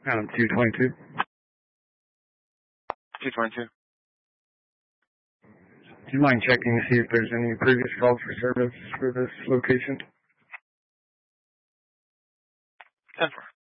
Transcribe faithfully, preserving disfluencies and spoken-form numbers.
Um, two twenty-two. two twenty-two. Do you mind checking to see if there's any previous calls for service for this location? ten four.